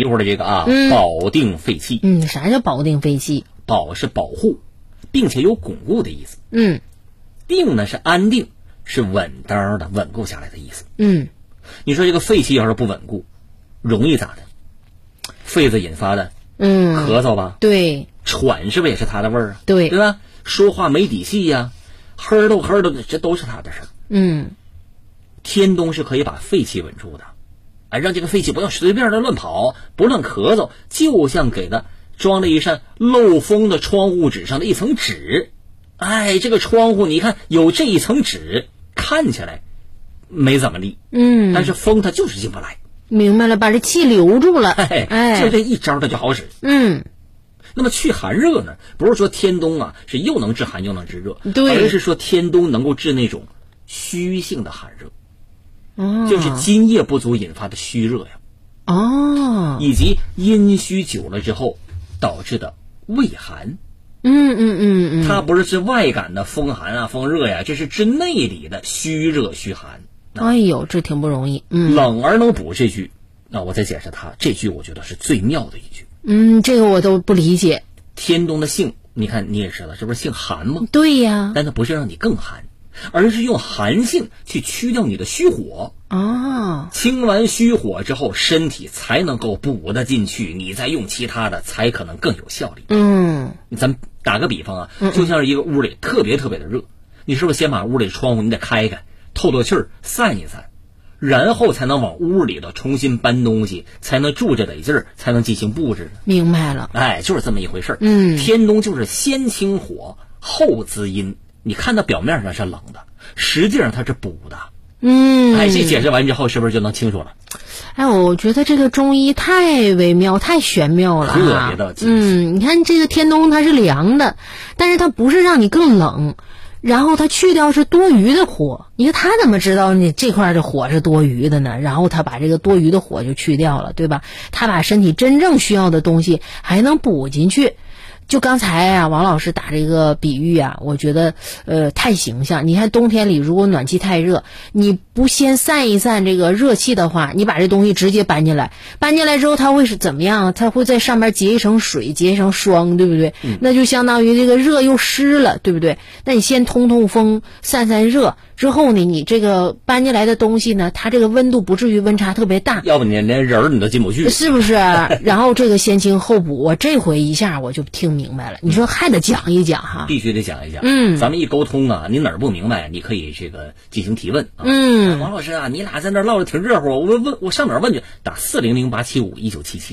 一会儿的这个保定肺气。 啥叫保定肺气？ 保是保护，并且有巩固的意思。定呢是安定，是稳当的稳固下来的意思。你说这个肺气要是不稳固，容易咋的？痱子引发的咳嗽吧， 对， 喘是不是也是他的味儿啊？ 对吧？说话没底气呀，呵都呵的，这都是他的事儿。天冬是可以把肺气稳住的，让这个肺气不要随便的乱跑，不乱咳嗽，就像给他装了一扇漏风的窗户纸上的一层纸。这个窗户你看有这一层纸，看起来没怎么利，但是风它就是进不来。 明白了，把这气留住了。 就这一招它就好使。那么去寒热呢，不是说天冬是又能治寒又能治热，而是说天冬能够治那种虚性的寒热，就是津液不足引发的虚热呀。以及阴虚久了之后导致的胃寒。它不是治外感的风寒风热呀，这是治内里的虚热虚寒。 哎呦，这挺不容易。 冷而能补这句，那我再解释它。这句我觉得是最妙的一句。 这个我都不理解。 天冬的性，你看你也知道，这不是性寒吗？ 对呀。 但它不是让你更寒，而是用寒性去驱掉你的虚火。清完虚火之后，身体才能够补得进去，你再用其他的才可能更有效力。咱打个比方就像是一个屋里特别特别的热，你是不是先把屋里的窗户你得开开，透透气儿，散一散，然后才能往屋里头重新搬东西，才能住着得劲儿，才能进行布置。 明白了。 就是这么一回事儿。天冬就是先清火后滋阴，你看到表面上是冷的，实际上它是补的。这解释完之后是不是就能清楚了？ 我觉得这个中医太微妙太玄妙了， 特别的你看这个天冬它是凉的，但是它不是让你更冷，然后它去掉是多余的火。你看他怎么知道你这块的火是多余的呢？然后他把这个多余的火就去掉了，对吧？他把身体真正需要的东西还能补进去。就刚才王老师打这个比喻我觉得太形象。你看冬天里如果暖气太热，你不先散一散这个热气的话，你把这东西直接搬进来之后，它会是怎么样？它会在上面结一层水，结一层霜，对不对？那就相当于这个热又湿了，对不对？那你先通通风，散散热之后呢，你这个搬进来的东西呢，它这个温度不至于温差特别大， 要不你连人你都进不去， 是不是？然后这个先清后补，我这回一下我就听明白了。你说还得讲一讲必须得讲一讲。咱们一沟通你哪儿不明白，你可以这个进行提问王老师你俩在那儿唠着挺热乎，我上哪儿问去？打4008751977。